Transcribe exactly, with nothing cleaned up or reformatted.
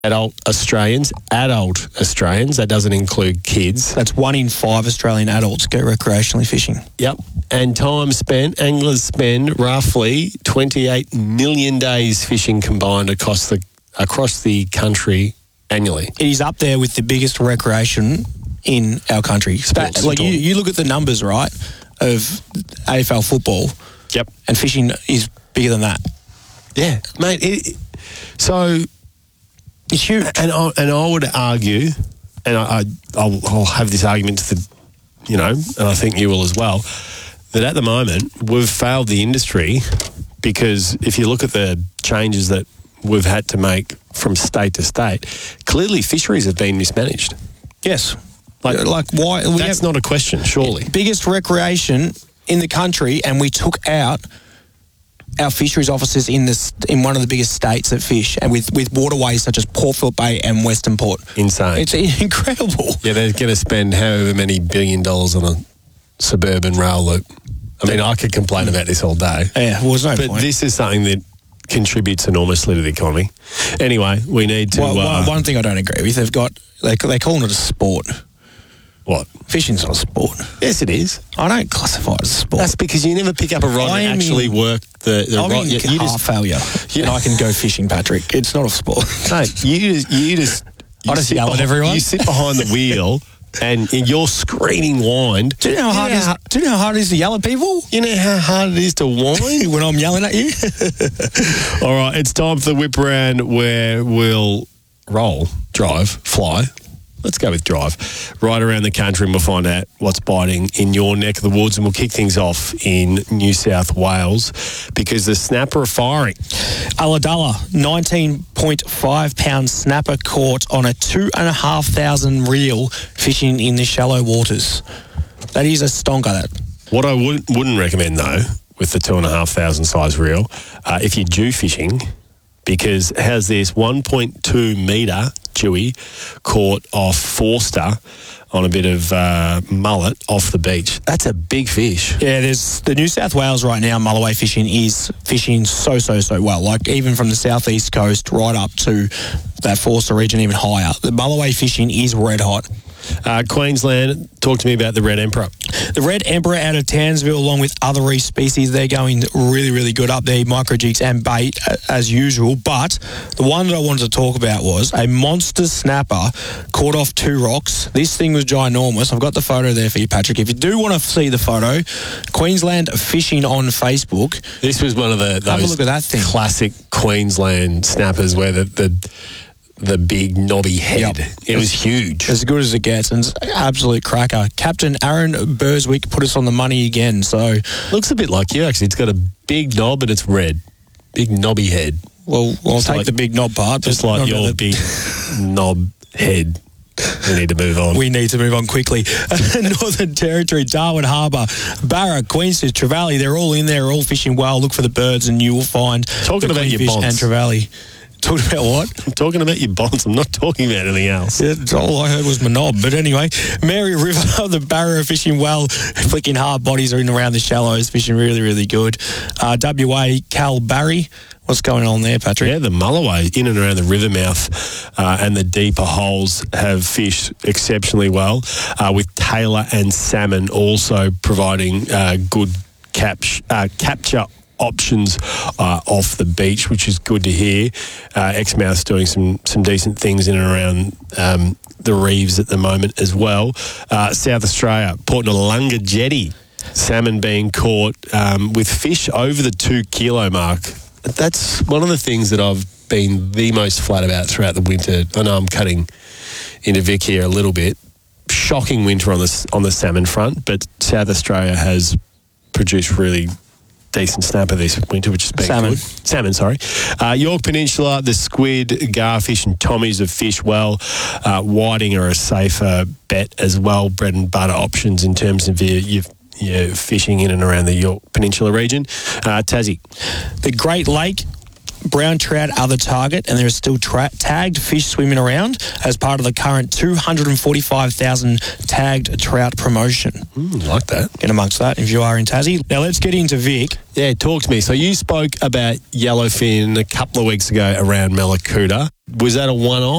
Adult Australians, adult Australians, that doesn't include kids. That's one in five Australian adults go recreationally fishing. Yep. And time spent, anglers spend roughly twenty-eight million days fishing combined across the across the country annually. It is up there with the biggest recreation in our country. Sports, like you, you look at the numbers, right, of A F L football. Yep. And fishing is bigger than that. Yeah, mate. It, so... It's huge. And I, and I would argue, and I, I, I'll, I'll have this argument to the, you know, and I think you will as well, that at the moment we've failed the industry because if you look at the changes that we've had to make from state to state, clearly fisheries have been mismanaged. Yes. Like, like why? We that's not a question, surely. Biggest recreation in the country, and we took out our fisheries officers in this in one of the biggest states that fish, and with, with waterways such as Port Phillip Bay and Western Port. Insane. It's incredible. Yeah, they're going to spend however many billion dollars on a suburban rail loop. I mean, I could complain about this all day. Yeah, well, there's no but point. This is something that contributes enormously to the economy. Anyway, we need to... Well, uh, one thing I don't agree with, they've got, they, they're calling it a sport. What? Fishing's not a sport. Yes, it is. I don't classify it as a sport. That's because you never pick up a rod I and actually mean, work the, the I'm rod. in You, you car just, failure, you, and I can go fishing, Patrick. It's not a sport. No, you just... You just you I just sit yell at behind, everyone. You sit behind the wheel and you're screaming wind. Do you know how hard, you know it is, how, do you know how hard it is to yell at people? You know how hard it is to whine? When I'm yelling at you? All right, it's time for the whip around where we'll roll, drive, fly. Let's go with drive. Right around the country and we'll find out what's biting in your neck of the woods, and we'll kick things off in New South Wales because the snapper are firing. Ulladulla, nineteen point five pound snapper caught on a two and a half thousand reel fishing in the shallow waters. That is a stonker, that. What I would, wouldn't recommend, though, with the two and a half thousand size reel, uh, if you're dew fishing, because it has this one point two metre dewy caught off Forster on a bit of uh, mullet off the beach. That's a big fish. Yeah, there's the New South Wales right now, mulloway fishing is fishing so, so, so well. Like even from the southeast coast right up to that Forster region, even higher. The mulloway fishing is red hot. Uh, Queensland, talk to me about the Red Emperor. The Red Emperor out of Townsville, along with other reef species, they're going really, really good up there, micro jigs and bait as usual. But the one that I wanted to talk about was a monster snapper caught off two rocks. This thing was ginormous. I've got the photo there for you, Patrick. If you do want to see the photo, Queensland Fishing on Facebook. This was one of the those Have a look at that thing. Classic Queensland snappers where the... the the big knobby head. Yep. It was huge. As good as it gets, and it's an absolute cracker. Captain Aaron Burswick put us on the money again, so... Looks a bit like you, actually. It's got a big knob and it's red. Big knobby head. Well, I'll Just take like, the big knob part. Just but like not your the- big knob head. We need to move on. We need to move on quickly. Northern Territory, Darwin Harbour, Barra, Queensfish, Trevally, they're all in there, all fishing well. Look for the birds and you will find Talking the about your Queenfish bonds. and Trevally. Talking about what? I'm talking about your bonds. I'm not talking about anything else. Yeah, all I heard was my knob. But anyway, Mary River, the Barra fishing well, flicking hard bodies are in around the shallows, fishing really, really good. Uh, W A, Cal Barry. What's going on there, Patrick? Yeah, the mulloway in and around the river mouth uh, and the deeper holes have fished exceptionally well, uh, with tailor and salmon also providing uh, good cap- uh, capture options uh, off the beach, which is good to hear. Uh, Exmouth's doing some some decent things in and around um, the reefs at the moment as well. Uh, South Australia, Port Noarlunga Jetty, salmon being caught um, with fish over the two kilo mark. That's one of the things that I've been the most flat about throughout the winter. I know I'm cutting into Vic here a little bit. Shocking winter on the on the salmon front, but South Australia has produced really decent snapper this winter, which has been Salmon. good. Salmon, sorry. Uh, York Peninsula, the squid, garfish and tommies have fished well. Uh, whiting are a safer bet as well. Bread and butter options in terms of your, your, your fishing in and around the York Peninsula region. Uh, Tassie. The Great Lake, brown trout are the target, and there is still tra- tagged fish swimming around as part of the current two hundred forty-five thousand tagged trout promotion. Mm, like that. Get amongst that if you are in Tassie. Now let's get into Vic. Yeah, talk to me. So you spoke about yellowfin a couple of weeks ago around Mallacoota. Was that a one-off?